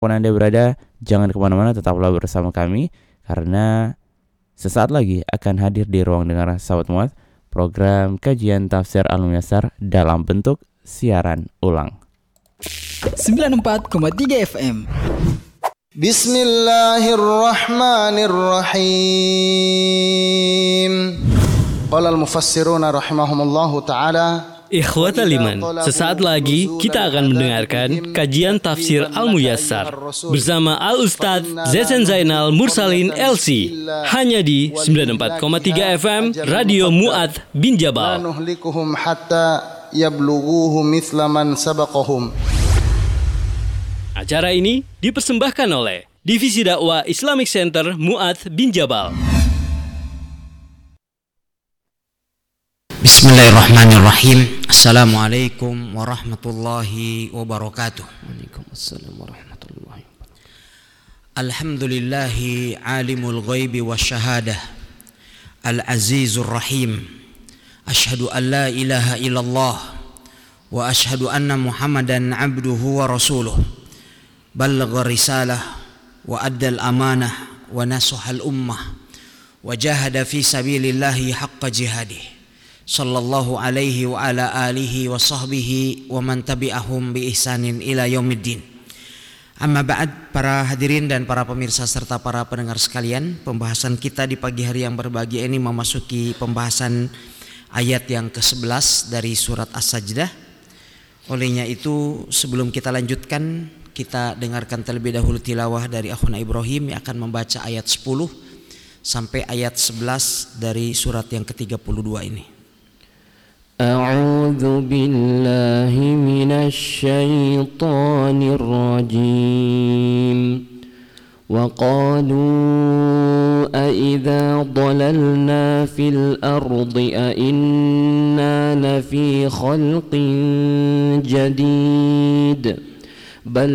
Dimanapun Anda berada, jangan kemana-mana, tetaplah bersama kami, karena sesaat lagi akan hadir di ruang dengar Sahabat Mu'adz program kajian tafsir Al-Muyassar dalam bentuk siaran ulang. 94,3 FM. Bismillahirrahmanirrahim. Qala al-mufassiruna rahimahumullahu ta'ala. Ikhwatal iman, sesaat lagi kita akan mendengarkan kajian tafsir Al-Muyassar bersama Al-Ustadz Zezen Zainal Mursalin LC, hanya di 94,3 FM Radio Mu'adz bin Jabal. Nuhlikuhum hatta yablughuhu mithla man sabaqahum. Acara ini dipersembahkan oleh Divisi Dakwah Islamic Center Mu'adz bin Jabal. Bismillahirrahmanirrahim. Assalamualaikum warahmatullahi wabarakatuh. Waalaikumsalam warahmatullahi wabarakatuh. Alhamdulillahi alimul ghaibi wasyahadah, al-azizur rahim. Ashhadu an la ilaha illallah wa ashhadu anna Muhammadan abduhu wa rasuluh. Ballagha risalah wa addal amanah wa nasahal ummah wa jahada fi sabilillahi haqqa jihadih. Sallallahu alaihi wa ala alihi wa sahbihi wa man tabi'ahum bi ihsanin ila yaumiddin. Amma ba'd, para hadirin dan para pemirsa serta para pendengar sekalian, pembahasan kita di pagi hari yang berbahagia ini memasuki pembahasan ayat yang ke-11 dari surat As-Sajdah. Olehnya itu, sebelum kita lanjutkan, kita dengarkan terlebih dahulu tilawah dari Akhuna Ibrahim yang akan membaca ayat 10 sampai ayat 11 dari surat yang ke-32 ini. أعوذ بالله من الشيطان الرجيم وقالوا أإذا ضللنا في الأرض أإنا لفي خلق جديد بل